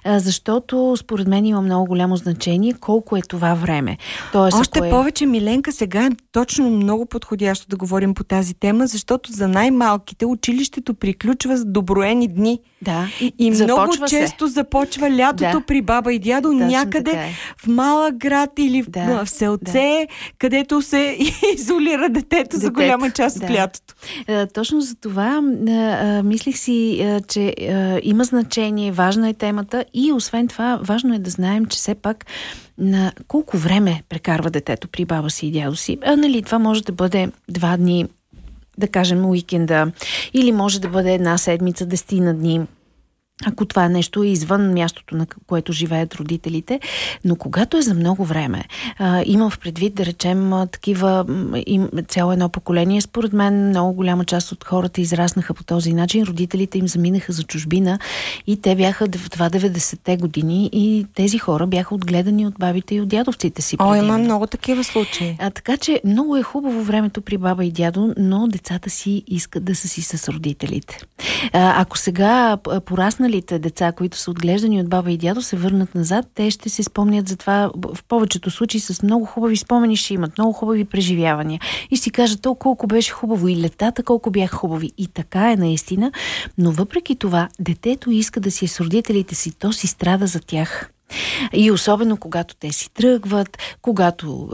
защото според мен има много голямо значение колко е това време. Тоест, още повече, Миленка, сега е точно много подходящо да говорим по тази тема, защото за най-малките училището приключва с доброени дни. Да. И много често започва лятото при баба и дядо някъде в малък град или в селце, където се изолира детето за голяма част от лятото. Точно за това мислих си, че има значение, важна е темата и освен това важно е да знаем, че все пак на колко време прекарва детето при баба си и дядо си. Нали, това може да бъде 2 дни, да кажем уикенда, или може да бъде 1 седмица, 10 дни, ако това е нещо извън мястото, на което живеят родителите. Но когато е за много време, имам в предвид, да речем, такива цяло едно поколение, според мен много голяма част от хората израснаха по този начин. Родителите им заминаха за чужбина и те бяха в 90-те години и тези хора бяха отгледани от бабите и от дядовците си. Има много такива случаи. Така че много е хубаво времето при баба и дядо, но децата си искат да са си с родителите. Ако сега порасналите деца, които са отглеждани от баба и дядо, се върнат назад, те ще се спомнят за това в повечето случаи с много хубави спомени, ще имат много хубави преживявания. И си кажат, колко беше хубаво и летата, колко бяха хубави. И така е наистина, но въпреки това, детето иска да си е с родителите си, то си страда за тях. И особено когато те си тръгват, когато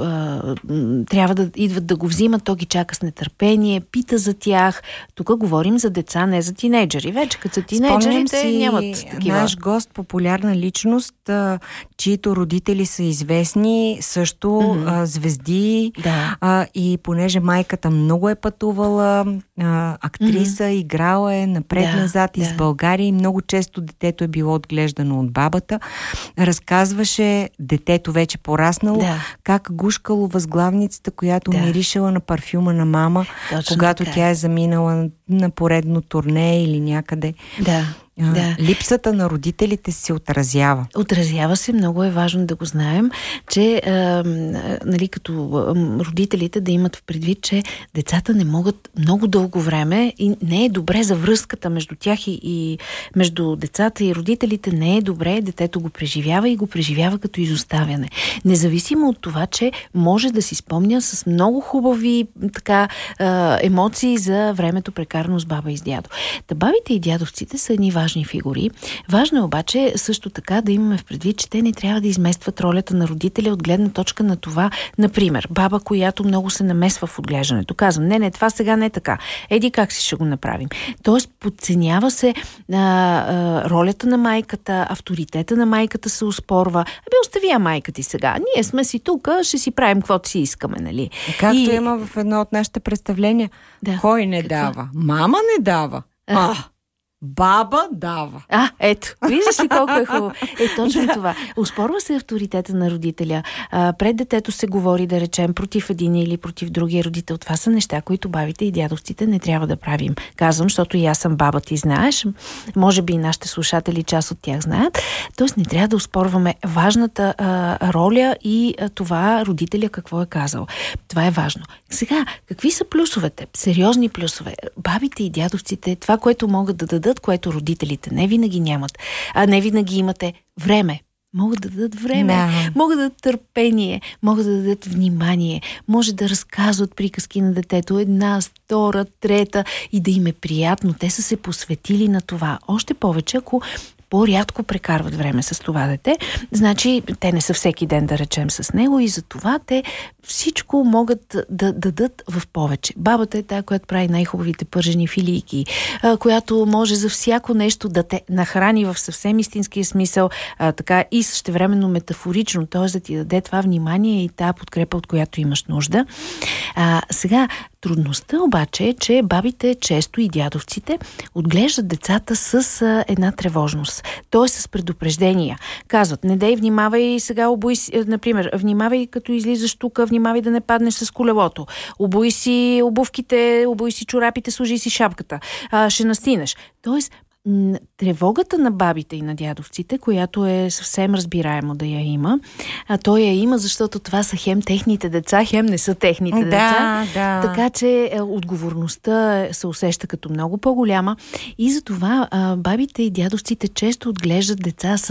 трябва да идват да го взимат, то ги чака с нетърпение, пита за тях. Тук говорим за деца, не за тинейджери. Вече като са тинейджери, те нямат такива. Наш гост, популярна личност, чието родители са известни, също звезди. Да. И понеже майката много е пътувала, актриса, играла е напред-назад из България и много често детето е било отглеждано от бабата. Разказваше, детето вече пораснало, как гушкало възглавницата, която миришела на парфюма на мама, когато тя е заминала на поредно турне или някъде. Липсата на родителите се отразява. Отразява се, много е важно да го знаем, че нали, като родителите да имат в предвид, че децата не могат много дълго време и не е добре за връзката между тях и между децата и родителите, не е добре, детето го преживява и го преживява като изоставяне. Независимо от това, че може да си спомня с много хубави емоции за времето прекарано с баба и с дядо. Бабите и дядовците са едни важни фигури. Важно е обаче също така да имаме в предвид, че те не трябва да изместват ролята на родителя от гледна точка на това, например, баба, която много се намесва в отглеждането. Казвам, не, това сега не е така. Еди как си ще го направим. Тоест, подценява се ролята на майката, авторитета на майката се оспорва. Остави майка ти сега. Ние сме си тук, ще си правим каквото си искаме, нали? Както има в едно от нашите представления. Кой не дава? Мама не дава. Баба дава. Ето. Виждаш ли колко е хубаво? Точно това. Оспорва се авторитета на родителя. Пред детето се говори, да речем, против един или против другия родител. Това са неща, които бабите и дядовците не трябва да правим. Казвам, защото и аз съм баба, ти знаеш. Може би и нашите слушатели, част от тях знаят. Тоест не трябва да оспорваме важната роля и това родителя какво е казал. Това е важно. Сега, какви са плюсовете? Сериозни плюсове. Бабите и дядовците, това, което могат да дадат, което родителите не винаги нямат, не винаги имате време. Могат да дадат време, могат да дадат търпение, могат да дадат внимание, може да разказват приказки на детето, 1, 2, 3 и да им е приятно. Те са се посветили на това. Още повече, ако по-рядко прекарват време с това дете, значи те не са всеки ден, да речем, с него и за това те всичко могат да дадат в повече. Бабата е тая, която прави най-хубавите пържени филийки, която може за всяко нещо да те нахрани в съвсем истинския смисъл, така и същевременно метафорично, т.е. да ти даде това внимание и тая подкрепа, от която имаш нужда. Сега, трудността обаче е, че бабите често и дядовците отглеждат децата с една тревожност, т.е. с предупреждения. Казват, не дей, внимавай сега, обуй си, например, внимавай като излизаш тук, внимавай да не паднеш с колелото, обуй си обувките, обуй си чорапите, служи си шапката, ще настинеш. Тоест, тревогата на бабите и на дядовците, която е съвсем разбираемо да я има, той я има, защото това са хем техните деца, хем не са техните деца. Така че отговорността се усеща като много по-голяма и затова бабите и дядовците често отглеждат деца с